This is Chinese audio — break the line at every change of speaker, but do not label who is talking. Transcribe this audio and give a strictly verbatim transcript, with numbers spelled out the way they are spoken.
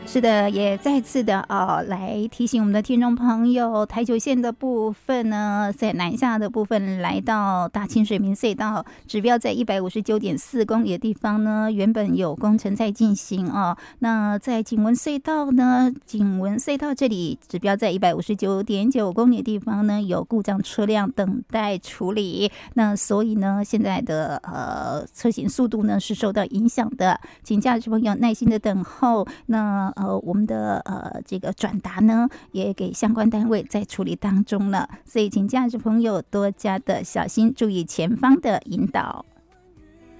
是的，也再次的哦，来提醒我们的听众朋友，台九线的部分呢，在南下的部分来到大清水明隧道，指标在一百五十九点四公里的地方呢，原本有工程在进行哦。那在景文隧道呢，景文隧道这里指标在一百五十九点九公里的地方呢，有故障车辆等待处理。那所以呢，现在的呃车行速度呢是受到影响的，请驾驶朋友耐心的等候。那呃，我们的呃这个转达呢，也给相关单位在处理当中了，所以请驾驶朋友多加的小心，注意前方的引导。